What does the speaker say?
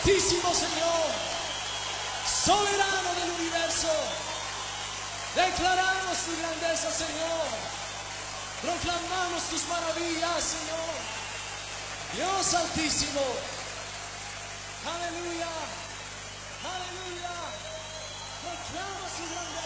Altísimo Señor, soberano del universo, declaramos tu grandeza, Señor, proclamamos tus maravillas, Señor, Dios Altísimo. Aleluya, aleluya, proclama su grandeza.